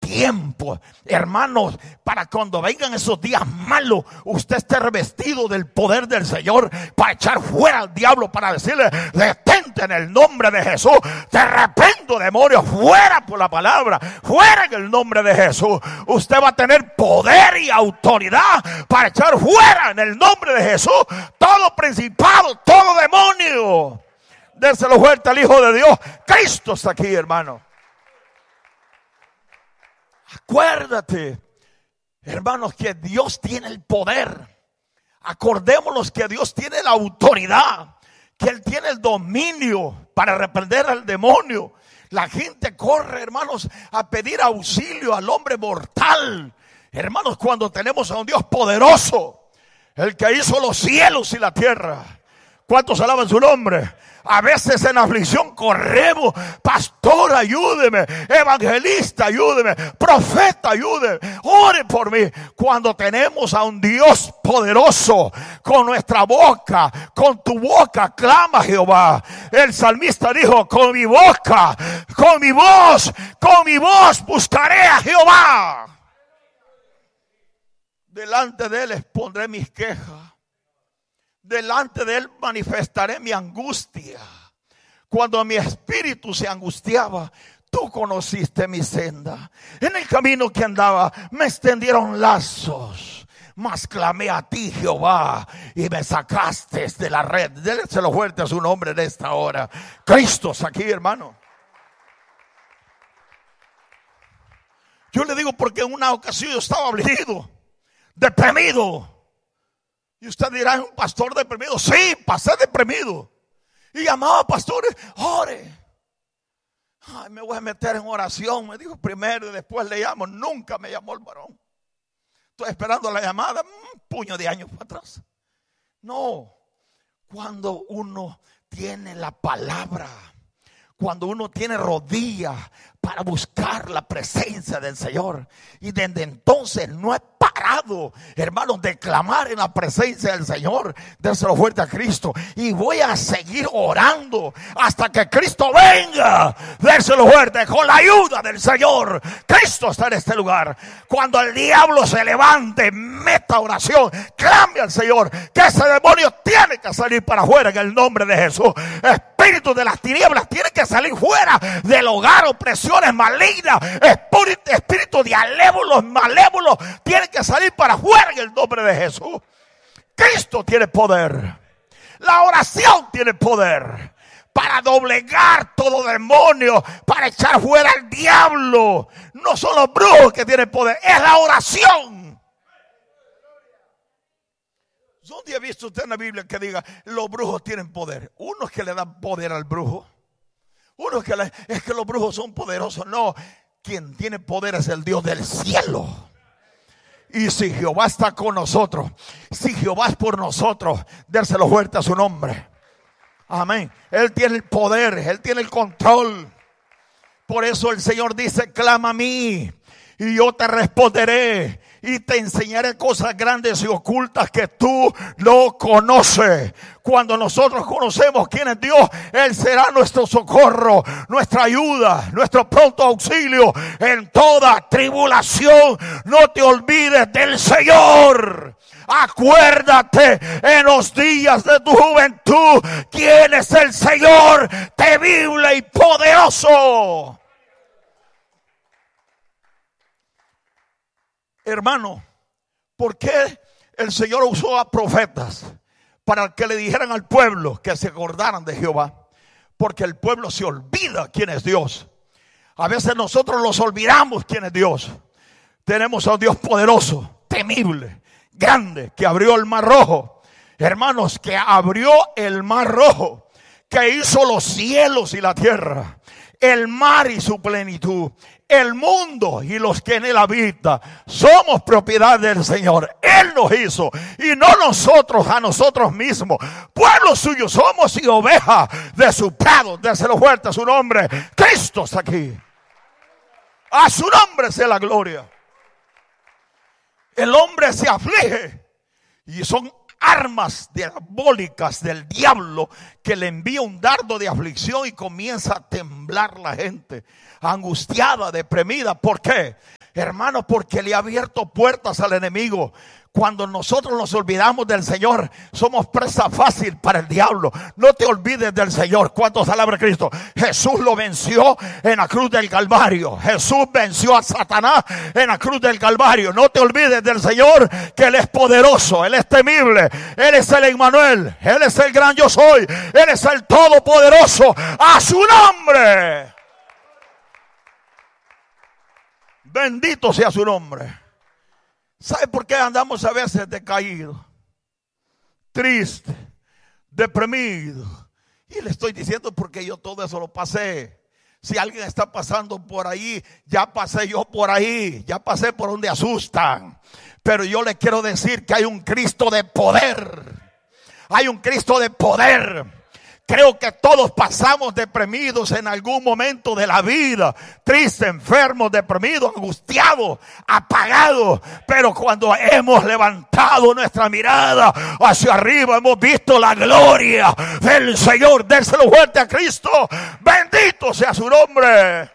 tiempo, hermanos, para cuando vengan esos días malos, usted esté revestido del poder del Señor para echar fuera al diablo, para decirle: detente en el nombre de Jesús, te reprendo, demonio, fuera por la palabra, fuera en el nombre de Jesús. Usted va a tener poder y autoridad para echar fuera en el nombre de Jesús todo principado, todo demonio. Déselo fuerte al Hijo de Dios. Cristo está aquí, hermano. Acuérdate, hermanos, que Dios tiene el poder. Acordémonos que Dios tiene la autoridad, que Él tiene el dominio para reprender al demonio. La gente corre, hermanos, a pedir auxilio al hombre mortal. Hermanos, cuando tenemos a un Dios poderoso, el que hizo los cielos y la tierra. ¿Cuántos alaban su nombre? A veces en aflicción corremos: pastor, ayúdeme; evangelista, ayúdeme; profeta, ayúdeme; ore por mí. Cuando tenemos a un Dios poderoso, con nuestra boca, con tu boca clama Jehová. El salmista dijo: con mi boca, con mi voz buscaré a Jehová. Delante de Él expondré mis quejas. Delante de Él manifestaré mi angustia. Cuando mi espíritu se angustiaba, tú conociste mi senda. En el camino que andaba me extendieron lazos, mas clamé a ti, Jehová, y me sacaste de la red. Déselo fuerte a su nombre en esta hora. Cristo es aquí, hermano. Yo le digo porque en una ocasión yo estaba afligido, deprimido. Y usted dirá: ¿es un pastor deprimido? Sí, pasé deprimido. Y llamaba: pastores, ore. Ay, me voy a meter en oración. Me dijo primero y después le llamo. Nunca me llamó el varón. Estoy esperando la llamada, un puño de años para atrás. No, cuando uno tiene la palabra, cuando uno tiene rodillas para buscar la presencia del Señor, y desde entonces no he parado, hermanos, de clamar en la presencia del Señor. Déselo fuerte a Cristo. Y voy a seguir orando hasta que Cristo venga. Déselo fuerte, con la ayuda del Señor. Cristo está en este lugar. Cuando el diablo se levante, meta oración, clame al Señor, que ese demonio tiene que salir para afuera en el nombre de Jesús. Espíritu de las tinieblas tiene que salir fuera del hogar. Opresiones malignas, espíritu de malévolos tiene que salir para afuera en el nombre de Jesús. Cristo tiene poder. La oración tiene poder para doblegar todo demonio, para echar fuera al diablo. No son los brujos que tienen poder, es la oración. ¿Dónde ha visto usted en la Biblia que diga: los brujos tienen poder? Unos que le dan poder al brujo, unos que es que los brujos son poderosos. No, quien tiene poder es el Dios del cielo. Y si Jehová está con nosotros, si Jehová es por nosotros, dérselo fuerte a su nombre. Amén. Él tiene el poder, Él tiene el control. Por eso el Señor dice: clama a mí y yo te responderé y te enseñaré cosas grandes y ocultas que tú no conoces. Cuando nosotros conocemos quién es Dios, Él será nuestro socorro, nuestra ayuda, nuestro pronto auxilio en toda tribulación. No te olvides del Señor. Acuérdate en los días de tu juventud quién es el Señor temible y poderoso. Hermano, ¿por qué el Señor usó a profetas? Para que le dijeran al pueblo que se acordaran de Jehová. Porque el pueblo se olvida quién es Dios. A veces nosotros los olvidamos quién es Dios. Tenemos a un Dios poderoso, temible, grande, que abrió el mar rojo. Hermanos, que abrió el mar rojo, que hizo los cielos y la tierra, el mar y su plenitud, el mundo y los que en él habitan. Somos propiedad del Señor. Él nos hizo y no nosotros a nosotros mismos. Pueblo suyo somos y ovejas de su prado. Déselo fuerte a su nombre. Cristo está aquí. A su nombre sea la gloria. El hombre se aflige y son armas diabólicas del diablo que le envía un dardo de aflicción y comienza a temblar la gente, angustiada, deprimida. ¿Por qué? Hermano, porque le ha abierto puertas al enemigo. Cuando nosotros nos olvidamos del Señor, somos presa fácil para el diablo. No te olvides del Señor. ¿Cuántos alaban a Cristo? Jesús lo venció en la cruz del Calvario. Jesús venció a Satanás en la cruz del Calvario. No te olvides del Señor, que Él es poderoso, Él es temible, Él es el Emmanuel, Él es el gran yo soy, Él es el todopoderoso. ¡A su nombre! Bendito sea su nombre. ¿Sabe por qué andamos a veces decaídos, tristes, deprimidos? Y le estoy diciendo porque yo todo eso lo pasé. Si alguien está pasando por ahí, ya pasé yo por ahí, ya pasé por donde asustan. Pero yo le quiero decir que hay un Cristo de poder. Hay un Cristo de poder. Creo que todos pasamos deprimidos en algún momento de la vida, tristes, enfermos, deprimidos, angustiados, apagados. Pero cuando hemos levantado nuestra mirada hacia arriba, hemos visto la gloria del Señor. Déselo fuerte a Cristo. Bendito sea su nombre.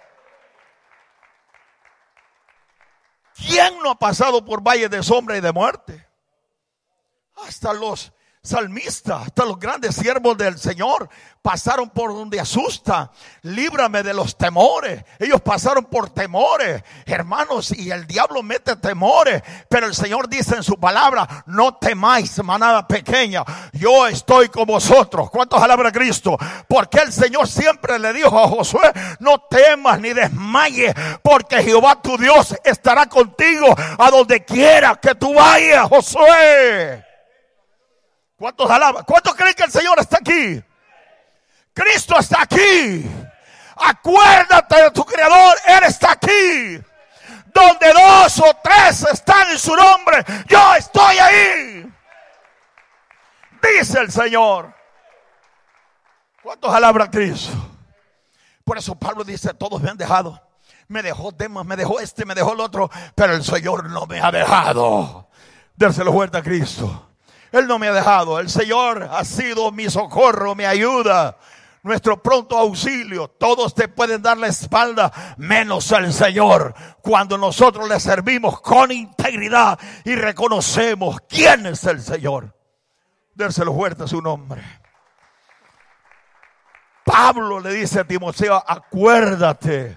¿Quién no ha pasado por valles de sombra y de muerte? Hasta los salmistas, hasta los grandes siervos del Señor pasaron por donde asusta. Líbrame de los temores. Ellos pasaron por temores, hermanos, y el diablo mete temores, pero el Señor dice en su palabra: no temáis, manada pequeña, yo estoy con vosotros. ¿Cuántos alaban a Cristo? Porque el Señor siempre le dijo a Josué: no temas ni desmayes, porque Jehová tu Dios estará contigo a donde quiera que tú vayas. Josué, ¿cuántos alaban? ¿Cuántos creen que el Señor está aquí? Cristo está aquí. Acuérdate de tu Creador, Él está aquí. Donde dos o tres están en su nombre, yo estoy ahí, dice el Señor. ¿Cuántos alaban a Cristo? Por eso Pablo dice: todos me han dejado. Me dejó Demas, me dejó este, me dejó el otro, pero el Señor no me ha dejado. Déselo fuerte a Cristo. Él no me ha dejado. El Señor ha sido mi socorro, mi ayuda, nuestro pronto auxilio. Todos te pueden dar la espalda, menos el Señor. Cuando nosotros le servimos con integridad y reconocemos quién es el Señor. Déselo fuerte a su nombre. Pablo le dice a Timoteo: acuérdate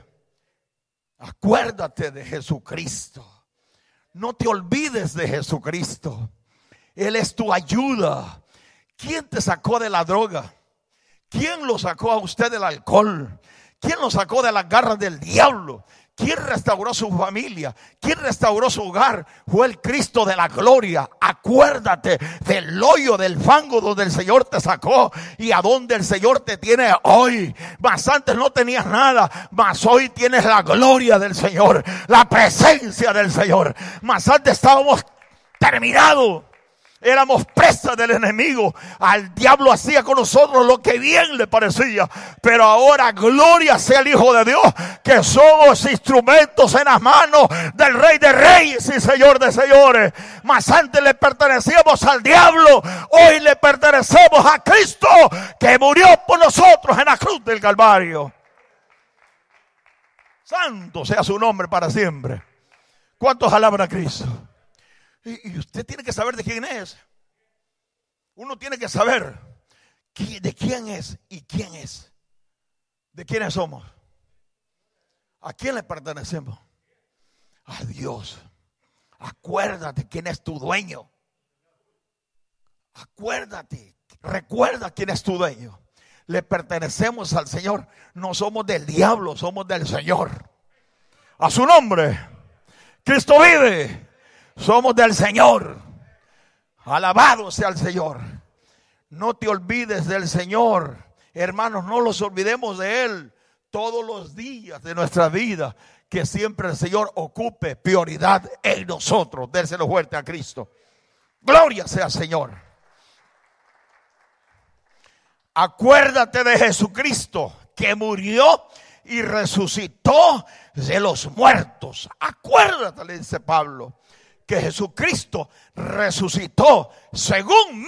de Jesucristo. No te olvides de Jesucristo. Él es tu ayuda. ¿Quién te sacó de la droga? ¿Quién lo sacó a usted del alcohol? ¿Quién lo sacó de las garras del diablo? ¿Quién restauró su familia? ¿Quién restauró su hogar? Fue el Cristo de la gloria. Acuérdate del hoyo, del fango donde el Señor te sacó y a donde el Señor te tiene hoy. Mas antes no tenías nada, mas hoy tienes la gloria del Señor, la presencia del Señor. Mas antes estábamos terminados. Éramos presa del enemigo. Al diablo hacía con nosotros lo que bien le parecía. Pero ahora gloria sea el Hijo de Dios, que somos instrumentos en las manos del Rey de Reyes y Señor de Señores. Mas antes le pertenecíamos al diablo, hoy le pertenecemos a Cristo, que murió por nosotros en la cruz del Calvario. Santo sea su nombre para siempre. ¿Cuántos alaban a Cristo? Y usted tiene que saber de quién es. Uno tiene que saber de quién es y quién es. ¿De quiénes somos? ¿A quién le pertenecemos? A Dios. Acuérdate quién es tu dueño. Acuérdate, recuerda quién es tu dueño. Le pertenecemos al Señor. No somos del diablo, somos del Señor. A su nombre. Cristo vive. Somos del Señor. Alabado sea el Señor. No te olvides del Señor. Hermanos, no los olvidemos de Él todos los días de nuestra vida. Que siempre el Señor ocupe prioridad en nosotros. Déselo fuerte a Cristo. Gloria sea al Señor. Acuérdate de Jesucristo, que murió y resucitó de los muertos. Acuérdate, le dice Pablo, que Jesucristo resucitó según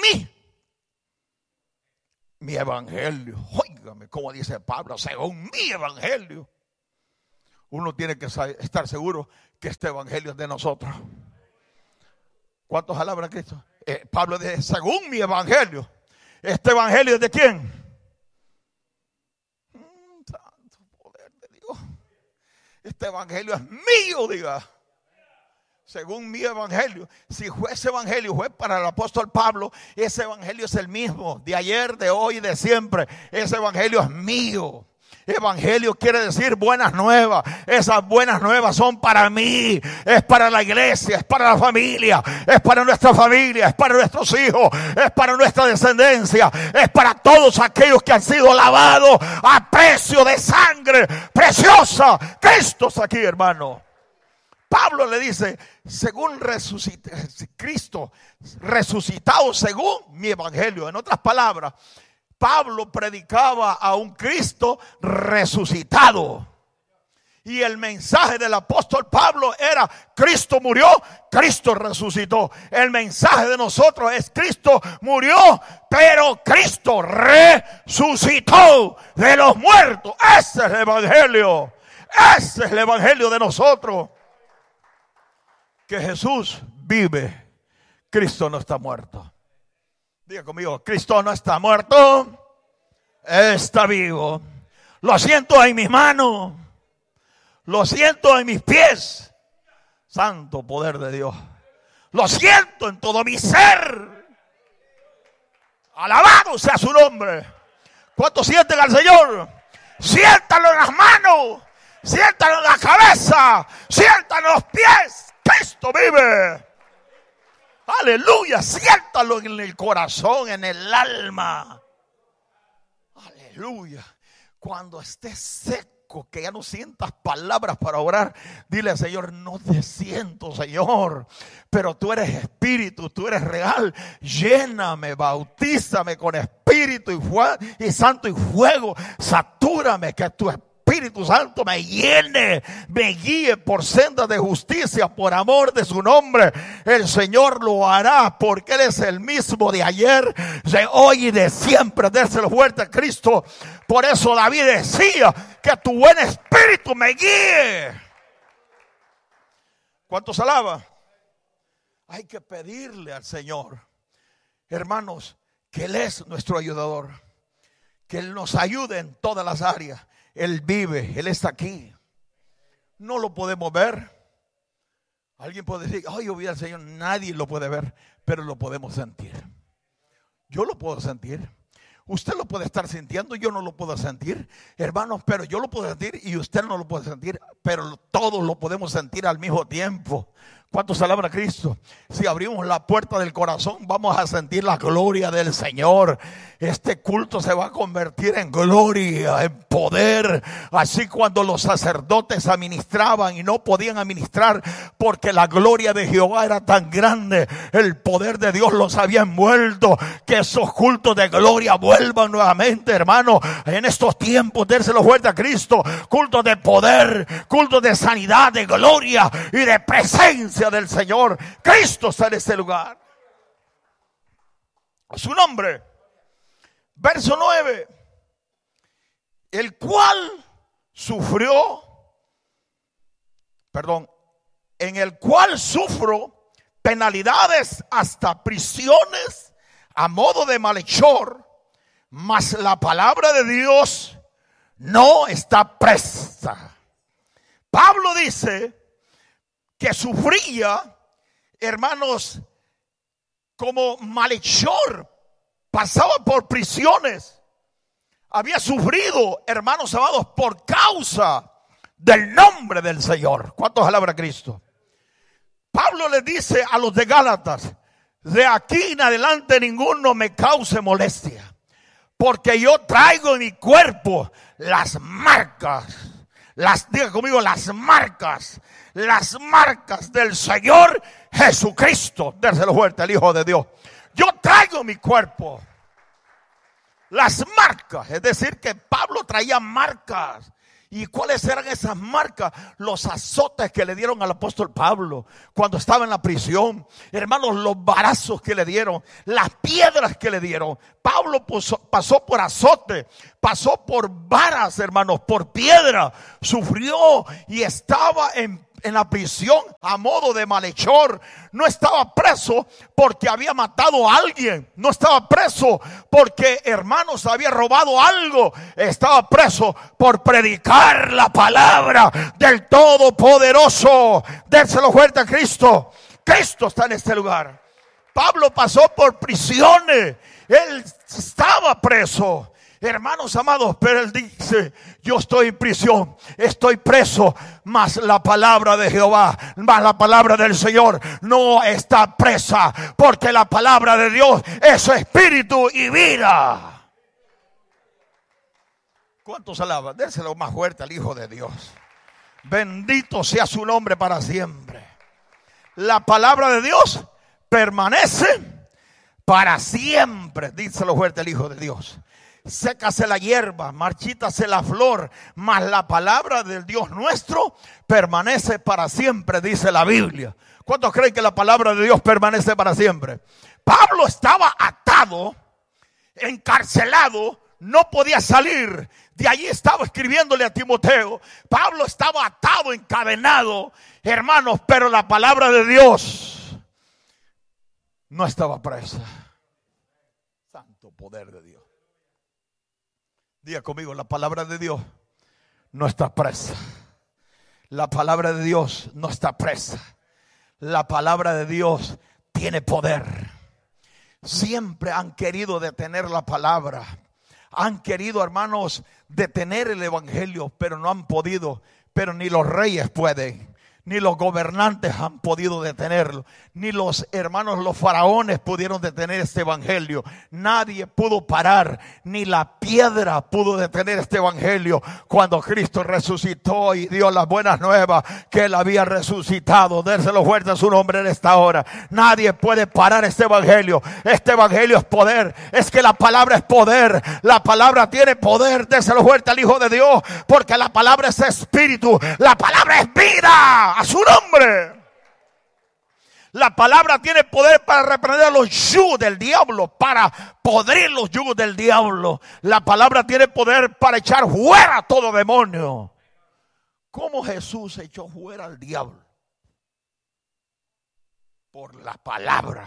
mi evangelio. Óigame cómo dice Pablo: según mi evangelio. Uno tiene que estar seguro que este evangelio es de nosotros. ¿Cuántos alaban a Cristo? Pablo dice, según mi evangelio. ¿Este evangelio es de quién? Santo poder de Dios. Este evangelio es mío, diga. Según mi evangelio. Si ese evangelio fue para el apóstol Pablo, ese evangelio es el mismo, de ayer, de hoy y de siempre. Ese evangelio es mío. Evangelio quiere decir buenas nuevas. Esas buenas nuevas son para mí, es para la iglesia, es para la familia, es para nuestra familia, es para nuestros hijos, es para nuestra descendencia, es para todos aquellos que han sido lavados a precio de sangre preciosa. Cristo está aquí, hermano. Pablo le dice, según Cristo resucitado según mi evangelio. En otras palabras, Pablo predicaba a un Cristo resucitado. Y el mensaje del apóstol Pablo era: Cristo murió, Cristo resucitó. El mensaje de nosotros es: Cristo murió, pero Cristo resucitó de los muertos. Ese es el evangelio. Ese es el evangelio de nosotros. Que Jesús vive, Cristo no está muerto. Diga conmigo: Cristo no está muerto, está vivo. Lo siento en mis manos, lo siento en mis pies. Santo poder de Dios. Lo siento en todo mi ser. Alabado sea su nombre. ¿Cuántos sienten al Señor? Siéntalo en las manos, siéntalo en la cabeza, siéntalo en los pies. Cristo vive. Aleluya, siéntalo en el corazón, en el alma. Aleluya. Cuando estés seco, que ya no sientas palabras para orar, dile al Señor: no te siento, Señor, pero tú eres espíritu, tú eres real. Lléname, bautízame con espíritu y santo y fuego. Satúrame, que tu Espíritu Santo me llene, me guíe por sendas de justicia, por amor de su nombre. El Señor lo hará, porque Él es el mismo de ayer, de hoy y de siempre. Déselo fuerte a Cristo. Por eso David decía: que tu buen espíritu me guíe. ¿Cuántos alaban? Hay que pedirle al Señor, hermanos, que Él es nuestro ayudador, que Él nos ayude en todas las áreas. Él vive, Él está aquí. No lo podemos ver. Alguien puede decir: ay, yo vi al Señor. Nadie lo puede ver, pero lo podemos sentir. Yo lo puedo sentir. Usted lo puede estar sintiendo, yo no lo puedo sentir, hermanos, pero yo lo puedo sentir y usted no lo puede sentir, pero todos lo podemos sentir al mismo tiempo. ¿Cuántos alaban a Cristo? Si abrimos la puerta del corazón, vamos a sentir la gloria del Señor. Este culto se va a convertir en gloria, en poder. Así cuando los sacerdotes administraban y no podían administrar porque la gloria de Jehová era tan grande, el poder de Dios los había envuelto. Que esos cultos de gloria vuelvan nuevamente, hermano, en estos tiempos. Dérselo fuerte a Cristo. Cultos de poder, cultos de sanidad, de gloria y de presencia del Señor. Cristo está en este lugar. A su nombre. Verso 9. El cual en el cual sufro penalidades hasta prisiones a modo de malhechor, mas la palabra de Dios no está presta. Pablo dice que sufría, hermanos, como malhechor. Pasaba por prisiones. Había sufrido, hermanos amados, por causa del nombre del Señor. ¿Cuántos alaban a Cristo? Pablo le dice a los de Gálatas: de aquí en adelante ninguno me cause molestia, porque yo traigo en mi cuerpo las marcas. Diga conmigo: las marcas del Señor Jesucristo. Dérselo fuerte al Hijo de Dios. Yo traigo en mi cuerpo las marcas. Es decir, que Pablo traía marcas. ¿Y cuáles eran esas marcas? Los azotes que le dieron al apóstol Pablo cuando estaba en la prisión. Hermanos, los varazos que le dieron, las piedras que le dieron. Pablo pasó por azote, pasó por varas, hermanos, por piedra. Sufrió y estaba en en la prisión a modo de malhechor. No estaba preso porque había matado a alguien. No estaba preso porque, hermanos, había robado algo. Estaba preso por predicar la palabra del Todopoderoso. Déselo fuerte a Cristo. Cristo está en este lugar. Pablo pasó por prisiones. Él estaba preso. Hermanos amados, pero él dice: yo estoy en prisión, estoy preso, mas la palabra de Jehová, mas la palabra del Señor no está presa, porque la palabra de Dios es espíritu y vida. ¿Cuántos alaban? Déselo más fuerte al Hijo de Dios. Bendito sea su nombre para siempre. La palabra de Dios permanece para siempre. Díselo fuerte al Hijo de Dios. Sécase la hierba, marchítase la flor, mas la palabra del Dios nuestro permanece para siempre, dice la Biblia. ¿Cuántos creen que la palabra de Dios permanece para siempre? Pablo estaba atado, encarcelado, no podía salir. De allí estaba escribiéndole a Timoteo. Pablo estaba atado, encadenado, hermanos, pero la palabra de Dios no estaba presa. Santo poder de Dios. Diga conmigo: la palabra de Dios no está presa. La palabra de Dios no está presa. La palabra de Dios tiene poder. Siempre han querido detener la palabra. Han querido, hermanos, detener el evangelio, pero no han podido. Pero ni los reyes pueden. Ni los gobernantes han podido detenerlo. Ni los hermanos, los faraones pudieron detener este evangelio. Nadie pudo parar. Ni la piedra pudo detener este evangelio. Cuando Cristo resucitó y dio las buenas nuevas que Él había resucitado. Déselo fuerte a su nombre en esta hora. Nadie puede parar este evangelio. Este evangelio es poder. Es que la palabra es poder. La palabra tiene poder. Déselo fuerte al Hijo de Dios. Porque la palabra es espíritu. La palabra es vida. A su nombre. La palabra tiene poder para reprender los yugos del diablo, para podrir los yugos del diablo. La palabra tiene poder para echar fuera todo demonio. ¿Cómo Jesús echó fuera al diablo? Por la palabra.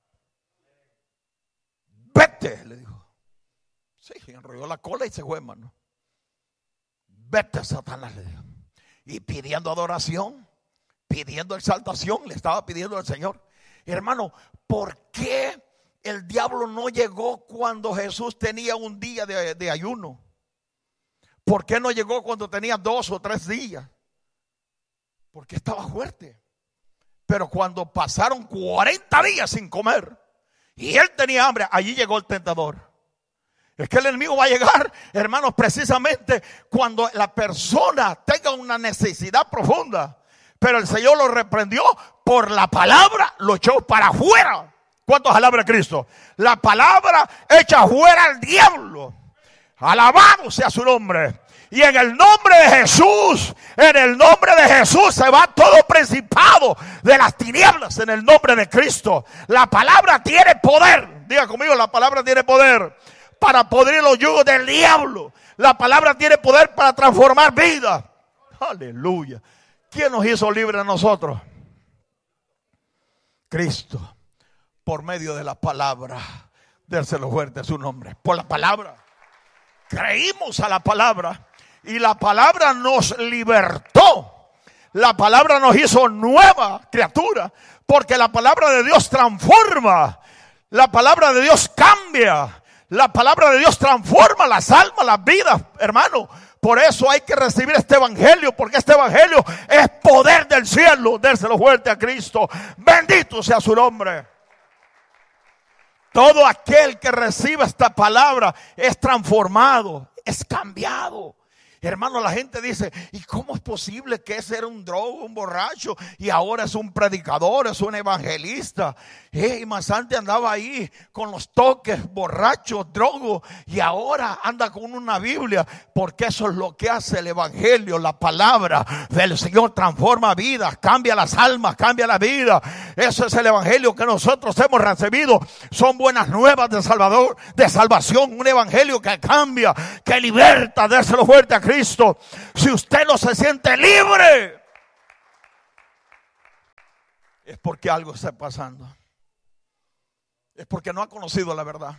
Vete, le dijo. Sí, enrolló la cola y se fue, hermano. Vete, Satanás, le dijo. Y pidiendo adoración, pidiendo exaltación, le estaba pidiendo al Señor. Hermano, ¿por qué el diablo no llegó cuando Jesús tenía un día de ayuno? ¿Por qué no llegó cuando tenía 2 o 3 días? Porque estaba fuerte. Pero cuando pasaron 40 días sin comer y él tenía hambre, allí llegó el tentador. Es que el enemigo va a llegar, hermanos, precisamente cuando la persona tenga una necesidad profunda. Pero el Señor lo reprendió por la palabra, lo echó para afuera. ¿Cuántos alaban a Cristo? La palabra echa fuera al diablo. Alabado sea su nombre. Y en el nombre de Jesús, en el nombre de Jesús se va todo principado de las tinieblas en el nombre de Cristo. La palabra tiene poder. Diga conmigo, la palabra tiene poder para podrir los yugos del diablo. La palabra tiene poder para transformar vidas. Aleluya. ¿Quién nos hizo libres a nosotros? Cristo. Por medio de la palabra. Déselo fuerte a su nombre. Por la palabra. Creímos a la palabra. Y la palabra nos libertó. La palabra nos hizo nueva criatura. Porque la palabra de Dios transforma. La palabra de Dios cambia. La palabra de Dios transforma las almas, las vidas, hermano. Por eso hay que recibir este evangelio, porque este evangelio es poder del cielo. Déselo fuerte a Cristo. Bendito sea su nombre. Todo aquel que reciba esta palabra es transformado, es cambiado. Hermano, la gente dice, ¿y cómo es posible que ese era un drogo, un borracho, y ahora es un predicador, es un evangelista? Y más antes andaba ahí con los toques, borracho, drogo, y ahora anda con una Biblia, porque eso es lo que hace el evangelio. La palabra del Señor transforma vidas, cambia las almas, cambia la vida. Eso es el evangelio que nosotros hemos recibido. Son buenas nuevas de Salvador, de salvación, un evangelio que cambia, que liberta. Déselo fuerte a Cristo. Si usted no se siente libre, es porque algo está pasando. Es porque no ha conocido la verdad.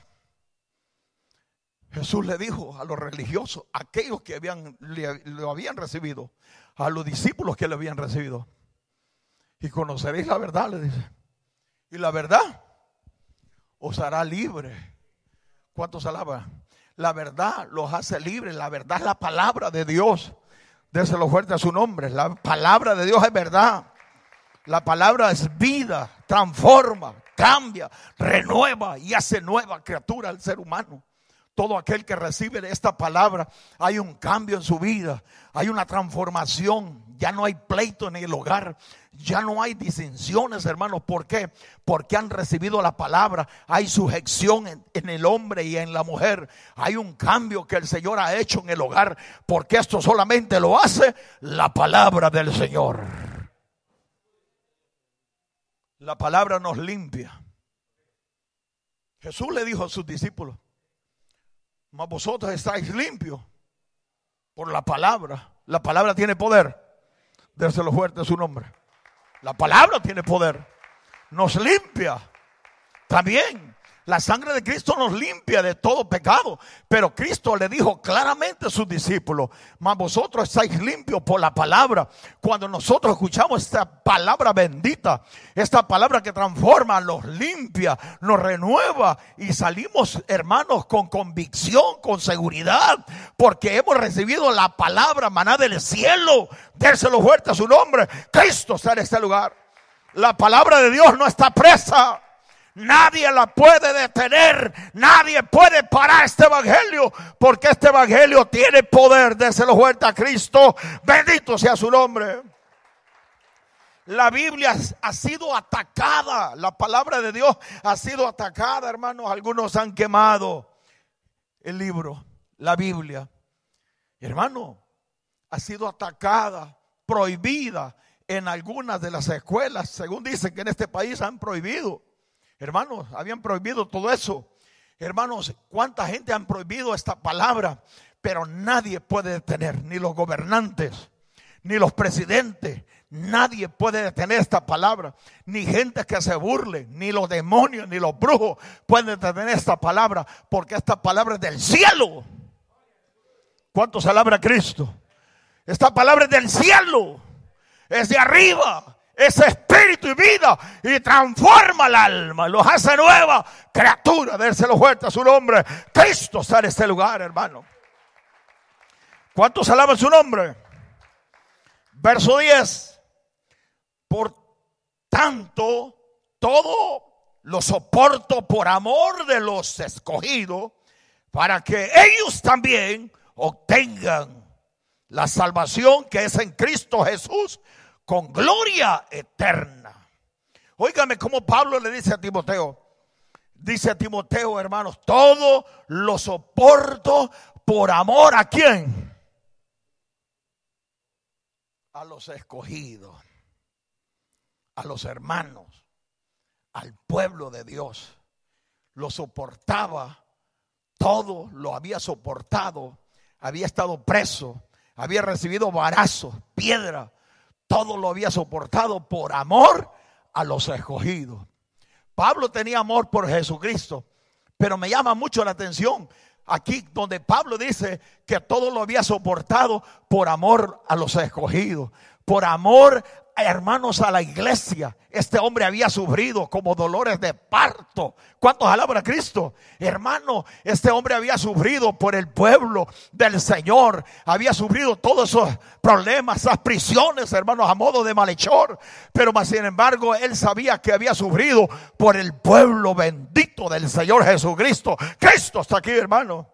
Jesús le dijo a los religiosos, aquellos que lo habían recibido, a los discípulos que lo habían recibido: y conoceréis la verdad, le dice, y la verdad os hará libre. ¿Cuántos alaban? La verdad los hace libres. La verdad es la palabra de Dios. Déselo fuerte a su nombre. La palabra de Dios es verdad. La palabra es vida, transforma, cambia, renueva y hace nueva criatura al ser humano. Todo aquel que recibe esta palabra, hay un cambio en su vida, hay una transformación. Ya no hay pleito en el hogar, ya no hay disensiones, hermanos. ¿Por qué? Porque han recibido la palabra. Hay sujeción en el hombre y en la mujer. Hay un cambio que el Señor ha hecho en el hogar, porque esto solamente lo hace la palabra del Señor. La palabra nos limpia. Jesús le dijo a sus discípulos: mas vosotros estáis limpios por la palabra. La palabra tiene poder. Déselo fuerte a su nombre. La palabra tiene poder. Nos limpia. También la sangre de Cristo nos limpia de todo pecado. Pero Cristo le dijo claramente a sus discípulos: mas vosotros estáis limpios por la palabra. Cuando nosotros escuchamos esta palabra bendita, esta palabra que transforma, nos limpia, nos renueva, y salimos, hermanos, con convicción, con seguridad, porque hemos recibido la palabra maná del cielo. Déselo fuerte a su nombre. Cristo está en este lugar. La palabra de Dios no está presa. Nadie la puede detener. Nadie puede parar este evangelio, porque este evangelio tiene poder. Déselo fuerte a Cristo. Bendito sea su nombre. La Biblia ha sido atacada. La palabra de Dios ha sido atacada, hermanos. Algunos han quemado el libro, la Biblia. Hermano, ha sido atacada, prohibida en algunas de las escuelas. Según dicen que en este país han prohibido. Hermanos, habían prohibido todo eso. Hermanos, ¿cuánta gente han prohibido esta palabra? Pero nadie puede detener, ni los gobernantes, ni los presidentes. Nadie puede detener esta palabra. Ni gente que se burle, ni los demonios, ni los brujos pueden detener esta palabra, porque esta palabra es del cielo. ¿Cuántos alaban a Cristo? Esta palabra es del cielo, es de arriba. Es espíritu y vida, y transforma el alma, los hace nueva criatura. Dérselo fuerte a su nombre. Cristo está en este lugar, hermano. ¿Cuántos alaban su nombre? Verso 10. Por tanto, todo lo soporto por amor de los escogidos, para que ellos también obtengan la salvación que es en Cristo Jesús, con gloria eterna. Óigame cómo Pablo le dice a Timoteo. Dice a Timoteo, hermanos: todo lo soporto por amor. ¿A quién? A los escogidos, a los hermanos, al pueblo de Dios. Lo soportaba, todo lo había soportado. Había estado preso, había recibido varazos, piedra. Todo lo había soportado por amor a los escogidos. Pablo tenía amor por Jesucristo, pero me llama mucho la atención aquí donde Pablo dice que todo lo había soportado por amor a los escogidos, por amor, hermanos, a la iglesia. Este hombre había sufrido como dolores de parto. ¿Cuántos alaban a Cristo? Hermano, este hombre había sufrido por el pueblo del Señor. Había sufrido todos esos problemas, esas prisiones, hermanos, a modo de malhechor. Pero más sin embargo, él sabía que había sufrido por el pueblo bendito del Señor Jesucristo. Cristo está aquí, hermano.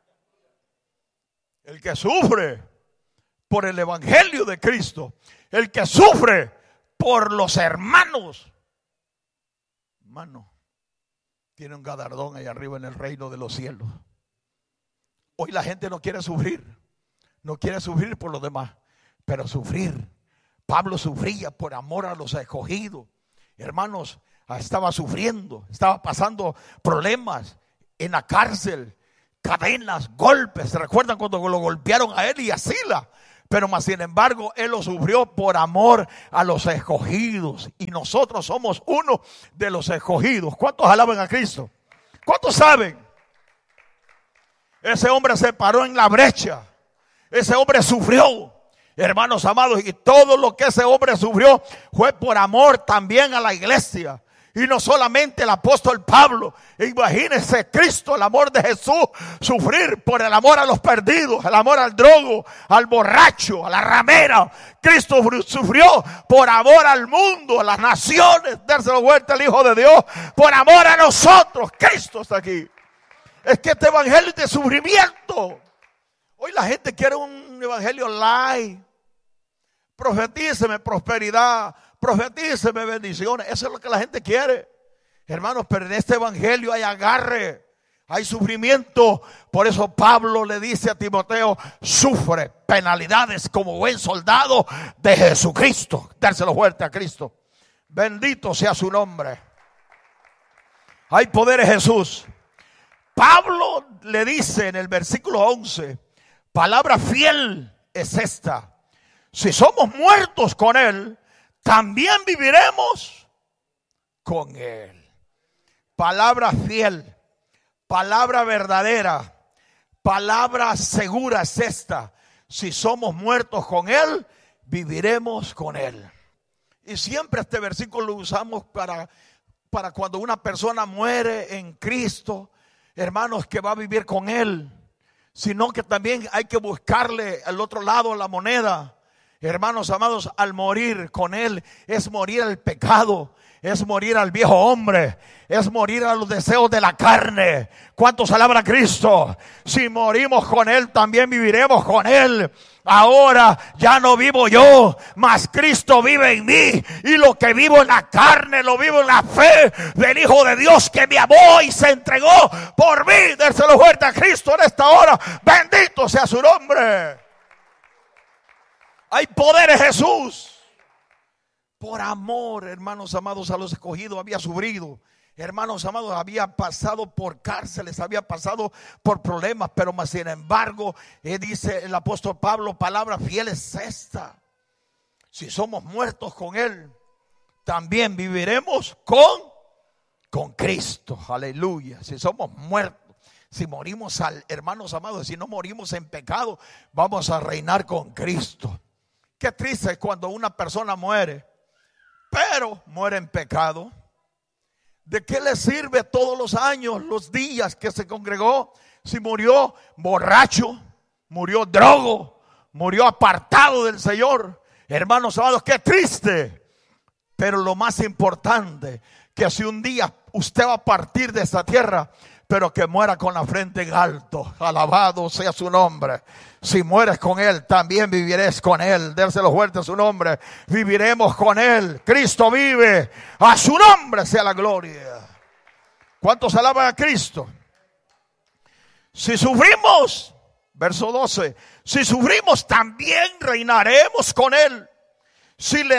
El que sufre por el evangelio de Cristo, el que sufre por los hermanos, hermano, tiene un galardón ahí arriba en el reino de los cielos. Hoy la gente no quiere sufrir por los demás, pero sufrir. Pablo sufría por amor a los escogidos. Hermanos, estaba sufriendo, estaba pasando problemas en la cárcel, cadenas, golpes. ¿Se recuerdan cuando lo golpearon a él y a Sila? Pero más sin embargo, Él lo sufrió por amor a los escogidos. Y nosotros somos uno de los escogidos. ¿Cuántos alaban a Cristo? ¿Cuántos saben? Ese hombre se paró en la brecha. Ese hombre sufrió, hermanos amados. Y todo lo que ese hombre sufrió fue por amor también a la iglesia. Y no solamente el apóstol Pablo. Imagínense Cristo, el amor de Jesús, sufrir por el amor a los perdidos, el amor al drogo, al borracho, a la ramera. Cristo sufrió por amor al mundo, a las naciones. Dárselo vuelta al Hijo de Dios, por amor a nosotros. Cristo está aquí. Es que este evangelio es de sufrimiento. Hoy la gente quiere un evangelio light. Profetíceme prosperidad. Profetíceme bendiciones. Eso es lo que la gente quiere. Hermanos, pero en este evangelio hay agarre, hay sufrimiento. Por eso Pablo le dice a Timoteo: sufre penalidades como buen soldado de Jesucristo. Dárselo fuerte a Cristo. Bendito sea su nombre. Hay poder en Jesús. Pablo le dice en el versículo 11: palabra fiel es esta: si somos muertos con Él, también viviremos con Él. Palabra fiel, palabra verdadera, palabra segura es esta: si somos muertos con Él, viviremos con Él. Y siempre este versículo lo usamos para cuando una persona muere en Cristo, hermanos, que va a vivir con Él. Sino que también hay que buscarle al otro lado la moneda. Hermanos amados, al morir con Él es morir al pecado, es morir al viejo hombre, es morir a los deseos de la carne. ¿Cuántos alaban a Cristo? Si morimos con Él, también viviremos con Él. Ahora ya no vivo yo, mas Cristo vive en mí. Y lo que vivo en la carne, lo vivo en la fe del Hijo de Dios que me amó y se entregó por mí. Dérselo fuerte a Cristo en esta hora. Bendito sea su nombre. Hay poder en Jesús. Por amor, hermanos amados, a los escogidos había sufrido. Hermanos amados, había pasado por cárceles, había pasado por problemas, pero más sin embargo, dice el apóstol Pablo: palabra fiel es esta: si somos muertos con Él, también viviremos con Cristo. Aleluya. Si somos muertos, si morimos, hermanos amados, si no morimos en pecado, vamos a reinar con Cristo. Qué triste es cuando una persona muere, pero muere en pecado. ¿De qué le sirve todos los años, los días que se congregó, si murió borracho, murió drogo, murió apartado del Señor? Hermanos amados, qué triste. Pero lo más importante, que si un día usted va a partir de esta tierra, pero que muera con la frente en alto. Alabado sea su nombre. Si mueres con Él, también vivirás con Él. Dérselo fuerte a su nombre. Viviremos con Él. Cristo vive. A su nombre sea la gloria. ¿Cuántos alaban a Cristo? Si sufrimos, verso 12, si sufrimos, también reinaremos con Él. Si le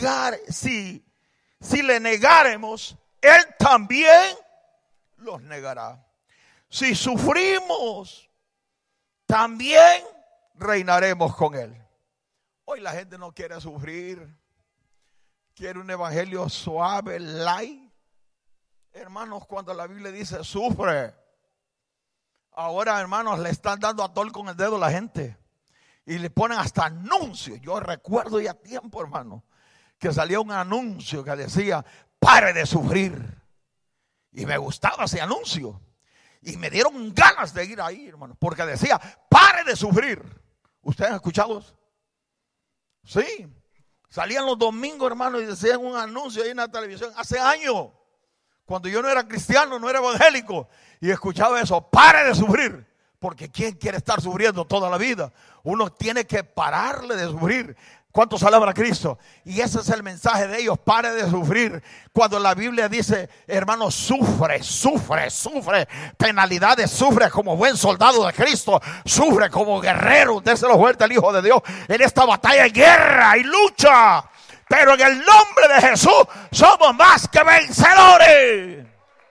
negaremos, Él también los negará. Si sufrimos, también reinaremos con Él. Hoy la gente no quiere sufrir, quiere un evangelio suave, light. Hermanos, cuando la Biblia dice sufre, ahora, hermanos, le están dando a tol con el dedo a la gente y le ponen hasta anuncios. Yo recuerdo ya tiempo, hermano, que salía un anuncio que decía: pare de sufrir. Y me gustaba ese anuncio. Y me dieron ganas de ir ahí, hermano, porque decía: pare de sufrir. ¿Ustedes han escuchado eso? Sí. Salían los domingos, hermano, y decían un anuncio ahí en la televisión. Hace años, cuando yo no era cristiano, no era evangélico, y escuchaba eso: pare de sufrir. Porque ¿quién quiere estar sufriendo toda la vida? Uno tiene que pararle de sufrir. ¿Cuántos alaban a Cristo? Y ese es el mensaje de ellos: pare de sufrir. Cuando la Biblia dice, hermano, sufre, penalidades, sufre como buen soldado de Cristo, sufre como guerrero. Déselo fuerte al Hijo de Dios. En esta batalla hay guerra y lucha, pero en el nombre de Jesús somos más que vencedores.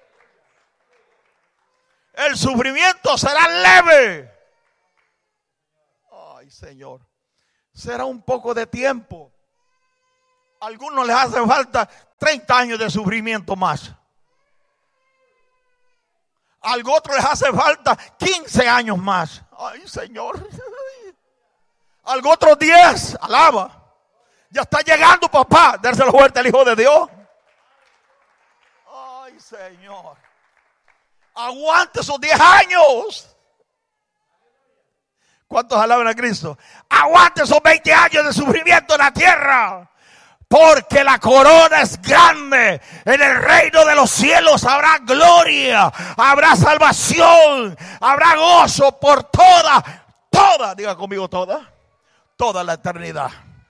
El sufrimiento será leve. Ay, Señor. será un poco de tiempo. A algunos les hace falta 30 años de sufrimiento más. A otros les hace falta 15 años más. Ay, Señor. A otros 10, alaba. Ya está llegando, papá. Dérselo fuerte al Hijo de Dios. Ay, Señor. Aguante esos 10 años. ¿Cuántos alaban a Cristo? Aguante esos 20 años de sufrimiento en la tierra. Porque la corona es grande. En el reino de los cielos habrá gloria, habrá salvación, habrá gozo por toda, diga conmigo toda la eternidad.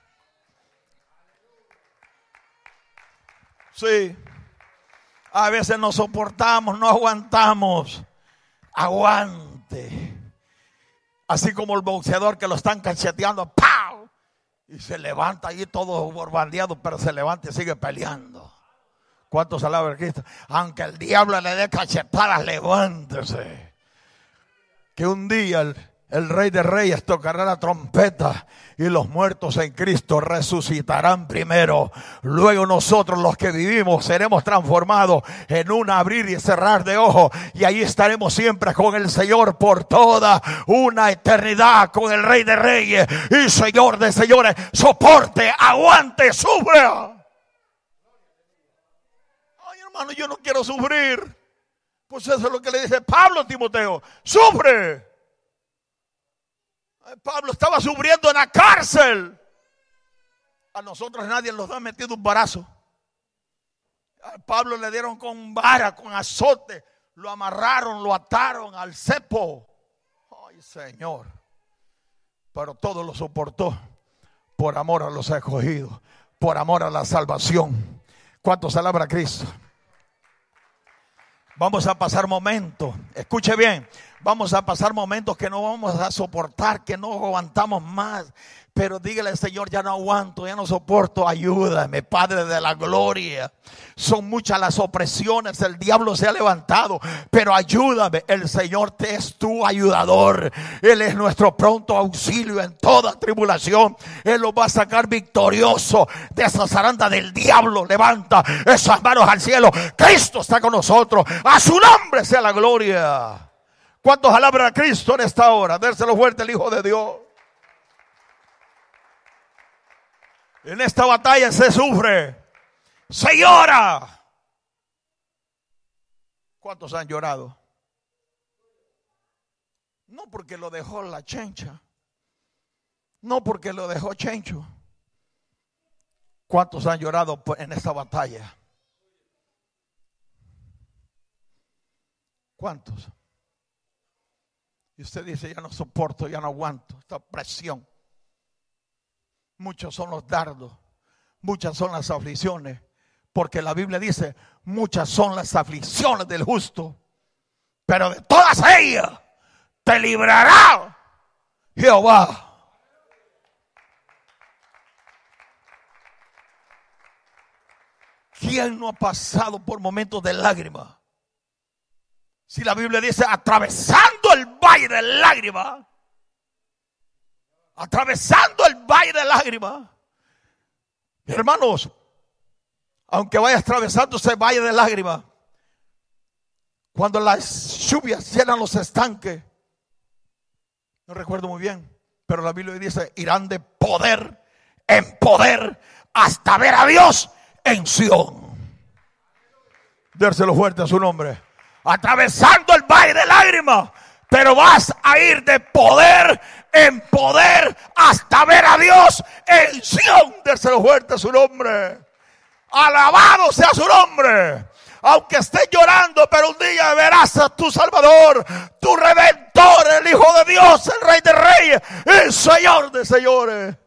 Sí, a veces no soportamos, no aguantamos. Aguante. Así como el boxeador que lo están cacheteando, ¡pau! Y se levanta ahí todo borbandeado, pero se levanta y sigue peleando. ¿Cuántos alaban a Cristo? Aunque el diablo le dé cachetadas, levántese. Que un día el Rey de Reyes tocará la trompeta y los muertos en Cristo resucitarán primero. Luego nosotros los que vivimos seremos transformados en un abrir y cerrar de ojos. Y ahí estaremos siempre con el Señor por toda una eternidad. Con el Rey de Reyes y Señor de señores. Soporte, aguante, sufra. Ay, hermano, yo no quiero sufrir. Pues eso es lo que le dice Pablo a Timoteo. Sufre. Pablo estaba sufriendo en la cárcel. A nosotros nadie nos ha metido un barazo. A Pablo le dieron con vara, con azote. Lo amarraron, lo ataron al cepo. Ay, Señor. Pero todo lo soportó por amor a los escogidos, por amor a la salvación. ¿Cuántos alaban a Cristo? Vamos a pasar momentos, escuche bien, vamos a pasar momentos que no vamos a soportar, que no aguantamos más. Pero dígale al Señor, ya no aguanto, ya no soporto, ayúdame, Padre de la gloria. Son muchas las opresiones, el diablo se ha levantado, pero ayúdame, el Señor te es tu ayudador. Él es nuestro pronto auxilio en toda tribulación. Él nos va a sacar victorioso de esa zaranda del diablo. Levanta esas manos al cielo, Cristo está con nosotros, a su nombre sea la gloria. ¿Cuántos alaban a Cristo en esta hora? Dérselo fuerte el Hijo de Dios. En esta batalla se sufre, se llora. ¿Cuántos han llorado? No porque lo dejó la chencha, no porque lo dejó Chencho. ¿Cuántos han llorado en esta batalla? ¿Cuántos? Y usted dice, ya no soporto, ya no aguanto esta presión. Muchos son los dardos, muchas son las aflicciones, porque la Biblia dice, muchas son las aflicciones del justo, pero de todas ellas te librará Jehová. ¿Quién no ha pasado por momentos de lágrimas? Si la Biblia dice, atravesando el valle de lágrimas, atravesando el valle de lágrimas. Hermanos, aunque vayas atravesando ese valle de lágrimas, cuando las lluvias llenan los estanques, no recuerdo muy bien, pero la Biblia dice, irán de poder en poder hasta ver a Dios en Sión. Dérselo fuerte a su nombre. Atravesando el valle de lágrimas, pero vas a ir de poder en poder hasta ver a Dios en Sión. Dérselo fuerte a su nombre. Alabado sea su nombre. Aunque estés llorando, pero un día verás a tu Salvador, tu Redentor, el Hijo de Dios, el Rey de Reyes, el Señor de señores.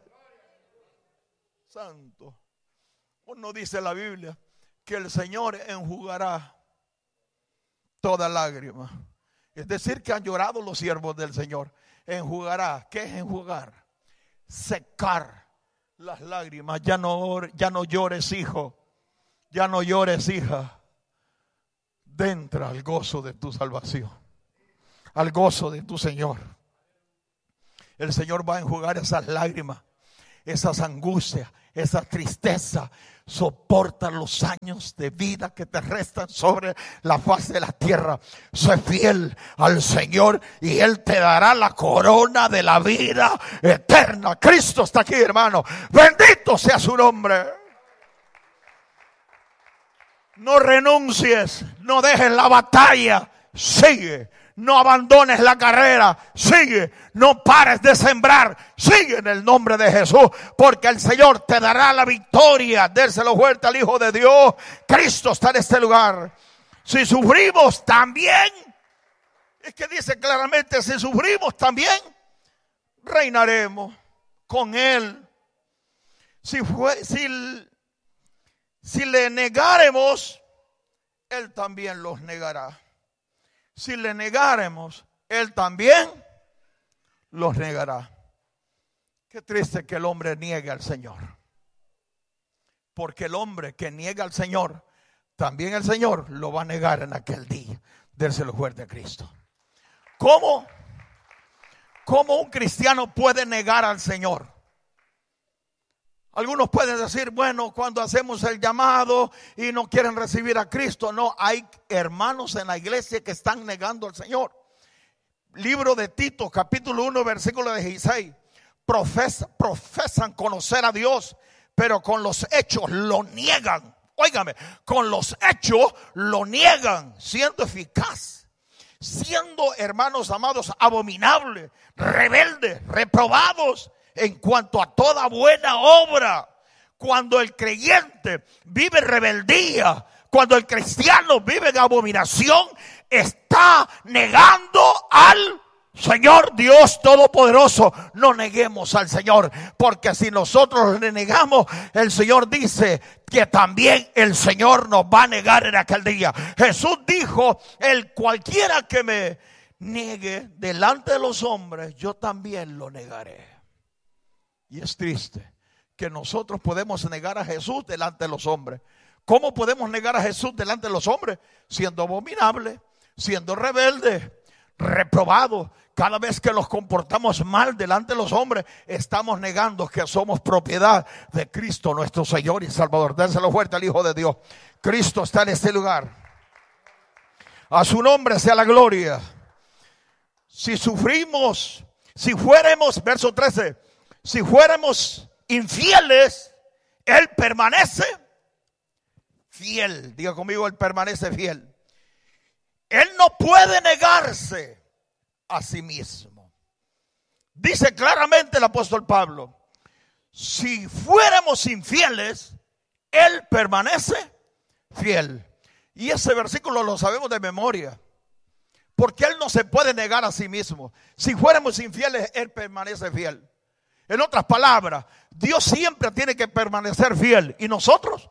Santo. No dice la Biblia que el Señor enjugará toda lágrima. Es decir, que han llorado los siervos del Señor. Enjugará. ¿Qué es enjugar? Secar las lágrimas. Ya no llores, hijo. Ya no llores, hija. Entra al gozo de tu salvación, al gozo de tu Señor. El Señor va a enjugar esas lágrimas. esas angustias, esa tristeza. Soporta los años de vida que te restan sobre la faz de la tierra. Sé fiel al Señor y Él te dará la corona de la vida eterna. Cristo está aquí, hermano. Bendito sea su nombre. No renuncies, no dejes la batalla. Sigue. No abandones la carrera, sigue, no pares de sembrar, sigue en el nombre de Jesús, porque el Señor te dará la victoria. Dérselo fuerte al Hijo de Dios. Cristo está en este lugar. Si sufrimos también, es que dice claramente, si sufrimos también, reinaremos con Él. Si le negáremos, Él también los negará. Si le negáremos, Él también los negará. Qué triste que el hombre niegue al Señor. Porque el hombre que niega al Señor, también el Señor lo va a negar en aquel día. Dérselo fuerte a Cristo. ¿Cómo un cristiano puede negar al Señor? Algunos pueden decir, bueno, cuando hacemos el llamado y no quieren recibir a Cristo. No, hay hermanos en la iglesia que están negando al Señor. Libro de Tito, capítulo 1, versículo 16. Profesan conocer a Dios, pero con los hechos lo niegan. Óigame, con los hechos lo niegan, siendo eficaz. Siendo, hermanos amados, abominables, rebeldes, reprobados en cuanto a toda buena obra. Cuando el creyente vive en rebeldía, cuando el cristiano vive en abominación, está negando al Señor Dios Todopoderoso. No neguemos al Señor, porque si nosotros le negamos, el Señor dice que también el Señor nos va a negar en aquel día. Jesús dijo, el cualquiera que me niegue delante de los hombres, yo también lo negaré. Y es triste que nosotros podemos negar a Jesús delante de los hombres. ¿Cómo podemos negar a Jesús delante de los hombres? Siendo abominables, siendo rebeldes, reprobados. Cada vez que nos comportamos mal delante de los hombres, estamos negando que somos propiedad de Cristo, nuestro Señor y Salvador. Dénselo fuerte al Hijo de Dios. Cristo está en este lugar. A su nombre sea la gloria. Si sufrimos, si fuéramos, verso 13, si fuéramos infieles, Él permanece fiel. Diga conmigo, Él permanece fiel. Él no puede negarse a sí mismo. Dice claramente el apóstol Pablo, si fuéramos infieles, Él permanece fiel. Y ese versículo lo sabemos de memoria, porque Él no se puede negar a sí mismo. Si fuéramos infieles, Él permanece fiel. En otras palabras, Dios siempre tiene que permanecer fiel. ¿Y nosotros?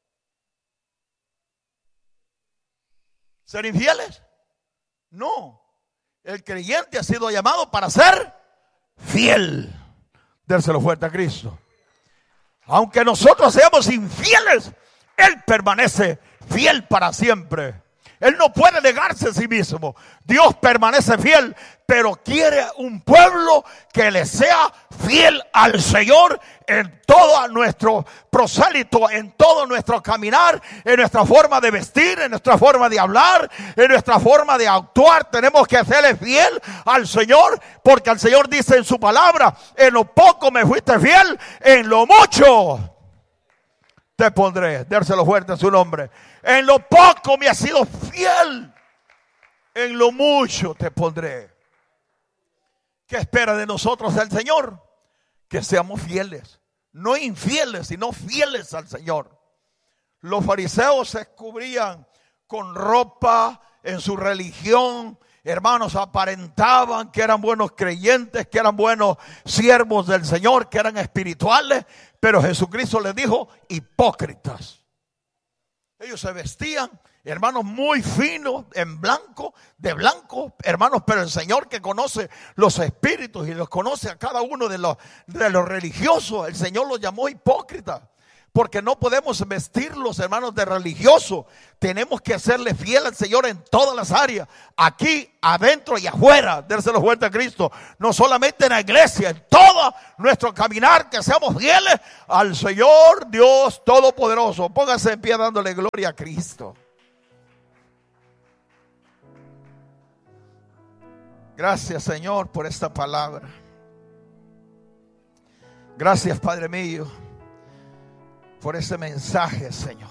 ¿Ser infieles? No. El creyente ha sido llamado para ser fiel. Dérselo fuerte a Cristo. Aunque nosotros seamos infieles, Él permanece fiel para siempre. Él no puede negarse a sí mismo. Dios permanece fiel, pero quiere un pueblo que le sea fiel al Señor en todo nuestro prosélito, en todo nuestro caminar, en nuestra forma de vestir, en nuestra forma de hablar, en nuestra forma de actuar. Tenemos que hacerle fiel al Señor, porque el Señor dice en su palabra, en lo poco me fuiste fiel, en lo mucho te pondré. Dérselo fuerte a su nombre. En lo poco me has sido fiel, en lo mucho te pondré. ¿Qué espera de nosotros el Señor? Que seamos fieles, no infieles, sino fieles al Señor. Los fariseos se cubrían con ropa en su religión. Hermanos, aparentaban que eran buenos creyentes, que eran buenos siervos del Señor, que eran espirituales. Pero Jesucristo les dijo, hipócritas. Ellos se vestían, hermanos, muy finos, en blanco, de blanco, hermanos, pero el Señor que conoce los espíritus y los conoce a cada uno de los religiosos, el Señor los llamó hipócritas. Porque no podemos vestirlos, hermanos, de religioso. Tenemos que serle fiel al Señor en todas las áreas. Aquí, adentro y afuera. Dérselo fuerte a Cristo. No solamente en la iglesia, en todo nuestro caminar, que seamos fieles al Señor Dios Todopoderoso. Póngase en pie dándole gloria a Cristo. Gracias, Señor, por esta palabra. Gracias, Padre mío, por ese mensaje, Señor.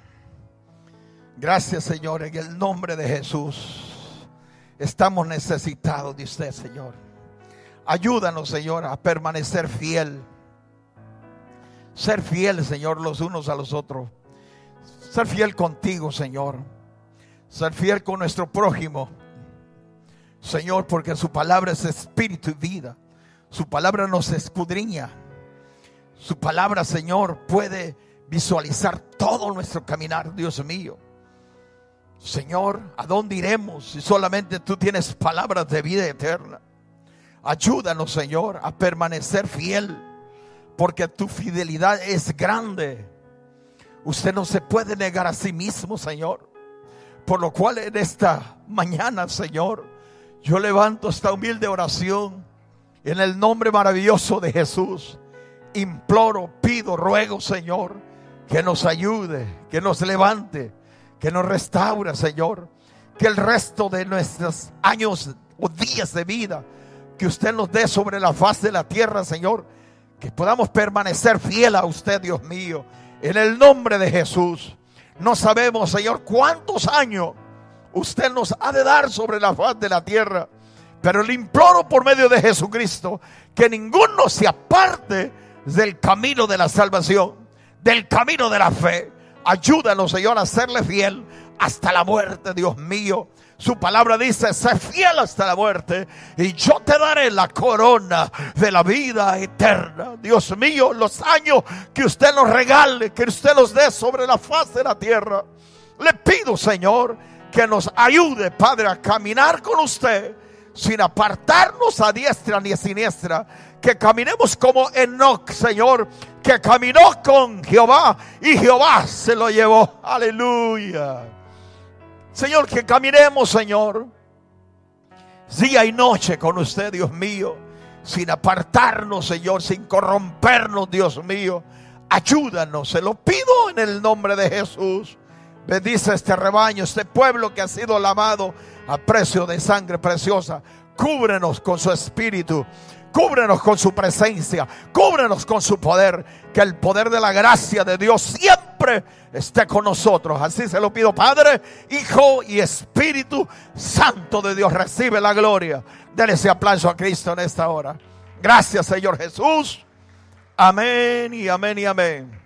Gracias, Señor, en el nombre de Jesús. Estamos necesitados de usted, Señor. Ayúdanos, Señor, a permanecer fiel. Ser fiel, Señor, los unos a los otros. Ser fiel contigo, Señor. Ser fiel con nuestro prójimo, Señor, porque su palabra es espíritu y vida. Su palabra nos escudriña. Su palabra, Señor, puede visualizar todo nuestro caminar, Dios mío. Señor, ¿a dónde iremos si solamente tú tienes palabras de vida eterna? Ayúdanos, Señor, a permanecer fiel, porque tu fidelidad es grande. Usted no se puede negar a sí mismo, Señor. Por lo cual en esta mañana, Señor, yo levanto esta humilde oración en el nombre maravilloso de Jesús. Imploro, pido, ruego, Señor, que nos ayude, que nos levante, que nos restaure, Señor. Que el resto de nuestros años o días de vida que usted nos dé sobre la faz de la tierra, Señor, que podamos permanecer fiel a usted, Dios mío, en el nombre de Jesús. No sabemos, Señor, cuántos años usted nos ha de dar sobre la faz de la tierra, pero le imploro por medio de Jesucristo que ninguno se aparte del camino de la salvación, del camino de la fe. Ayúdanos, Señor, a serle fiel hasta la muerte, Dios mío. Su palabra dice: sé fiel hasta la muerte y yo te daré la corona de la vida eterna. Dios mío, los años que usted nos regale, que usted nos dé sobre la faz de la tierra, le pido, Señor, que nos ayude, Padre, a caminar con usted sin apartarnos a diestra ni a siniestra. Que caminemos como Enoc, Señor, que caminó con Jehová y Jehová se lo llevó. Aleluya. Señor, que caminemos, Señor, día y noche con usted, Dios mío, sin apartarnos, Señor, sin corrompernos, Dios mío. Ayúdanos, se lo pido en el nombre de Jesús. Bendice este rebaño, este pueblo que ha sido lavado a precio de sangre preciosa. Cúbrenos con su espíritu, cúbrenos con su presencia, cúbrenos con su poder. Que el poder de la gracia de Dios siempre esté con nosotros. Así se lo pido, Padre, Hijo y Espíritu Santo de Dios. Recibe la gloria. Dele ese aplauso a Cristo en esta hora. Gracias, Señor Jesús. Amén y amén y amén.